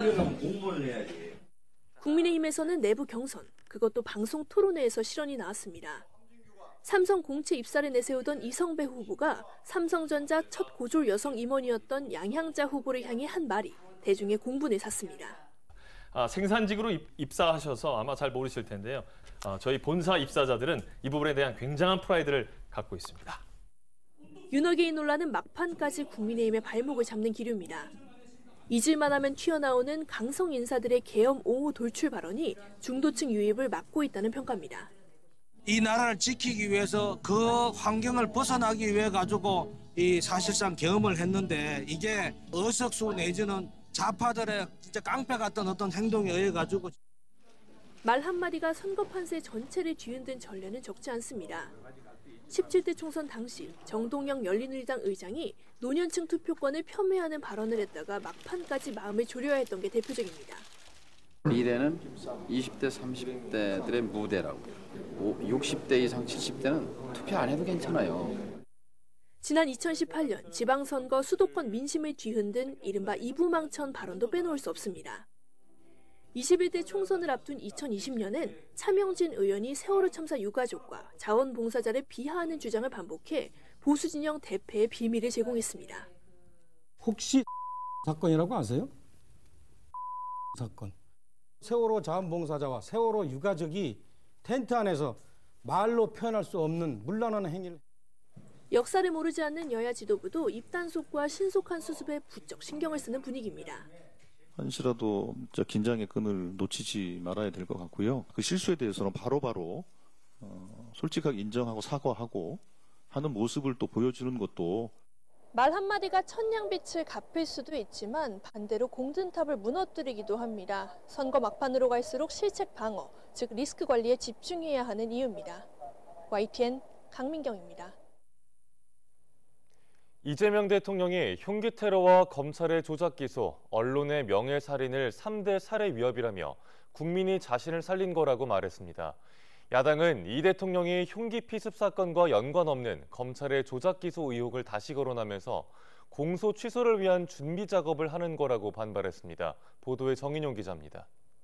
위해서 공부를 해야지. 국민의힘에서는 내부 경선, 그것도 방송 토론회에서 실언이 나왔습니다. 삼성 공채 입사를 내세우던 이성배 후보가 삼성전자 첫 고졸 여성 임원이었던 양향자 후보를 향해 한 말이 대중의 공분을 샀습니다. 생산직으로 입사하셔서 아마 잘 모르실 텐데요. 저희 본사 입사자들은 이 부분에 대한 굉장한 프라이드를 갖고 있습니다. 윤호개인 논란은 막판까지 국민의힘의 발목을 잡는 기류입니다. 잊을만 하면 튀어나오는 강성 인사들의 계엄 옹호 돌출 발언이 중도층 유입을 막고 있다는 평가입니다. 이 나라를 지키기 위해서 그 환경을 벗어나기 위해 가지고 이 사실상 계엄을 했는데 이게 어석수 내지는 좌파들의 진짜 깡패 같은 어떤 행동에 의해 가지고 말 한마디가 선거 판세 전체를 뒤흔든 전례는 적지 않습니다. 17대 총선 당시 정동영 열린우리당 의장이 노년층 투표권을 폄훼하는 발언을 했다가 막판까지 마음을 졸여야 했던 게 대표적입니다. 미래는 20대, 30대들의 무대라고. 60대 이상 70대는 투표 안 해도 괜찮아요. 지난 2018년 지방선거 수도권 민심을 뒤흔든 이른바 이부망천 발언도 빼놓을 수 없습니다. 21대 총선을 앞둔 2020년엔 차명진 의원이 세월호 참사 유가족과 자원봉사자를 비하하는 주장을 반복해 보수진영 대패의 비밀을 제공했습니다. 혹시 사건이라고 아세요? 사건. 세월호 자원봉사자와 세월호 유가족이 텐트 안에서 말로 표현할 수 없는 문란한 행위를. 역사를 모르지 않는 여야 지도부도 입단속과 신속한 수습에 부쩍 신경을 쓰는 분위기입니다. 한시라도 긴장의 끈을 놓치지 말아야 될 것 같고요. 그 실수에 대해서는 바로바로 솔직하게 인정하고 사과하고 하는 모습을 또 보여주는 것도. 말 한마디가 천냥빛을 갚을 수도 있지만 반대로 공든탑을 무너뜨리기도 합니다. 선거 막판으로 갈수록 실책 방어, 즉 리스크 관리에 집중해야 하는 이유입니다. YTN 강민경입니다. 이재명 대통령이 흉기 테러와 검찰의 조작 기소, 언론의 명예살인을 3대 살해 위협이라며 국민이 자신을 살린 거라고 말했습니다. 야당은 이 대통령이 흉기 피습 사건과 연관 없는 검찰의 조작 기소 의혹을 다시 거론하면서 공소 취소를 위한 준비 작업을 하는 거라고 반발했습니다. 보도에 정인용 기자입니다.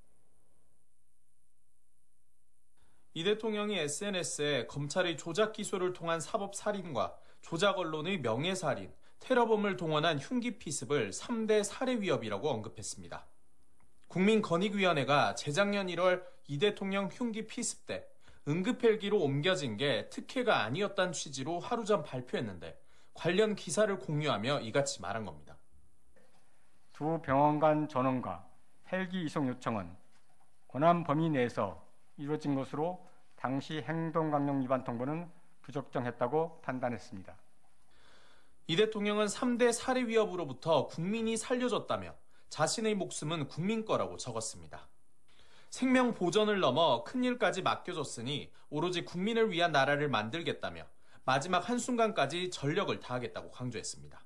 이 대통령이 SNS에 검찰의 조작 기소를 통한 사법 살인과 조작 언론의 명예살인, 테러범을 동원한 흉기 피습을 3대 살해 위협이라고 언급했습니다. 국민권익위원회가 재작년 1월 이 대통령 흉기 피습 때 응급헬기로 옮겨진 게 특혜가 아니었다는 취지로 하루 전 발표했는데 관련 기사를 공유하며 이같이 말한 겁니다. 두 병원 간 전원과 헬기 이송 요청은 권한 범위 내에서 이루어진 것으로 당시 행동강령 위반 통보는 부적정했다고 판단했습니다. 이 대통령은 3대 살해 위협으로부터 국민이 살려줬다며 자신의 목숨은 국민 거라고 적었습니다. 생명 보전을 넘어 큰일까지 맡겨줬으니 오로지 국민을 위한 나라를 만들겠다며 마지막 한순간까지 전력을 다하겠다고 강조했습니다.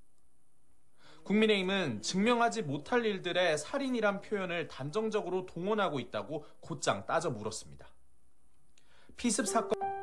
국민의힘은 증명하지 못할 일들의 살인이란 표현을 단정적으로 동원하고 있다고 곧장 따져 물었습니다. 피습 사건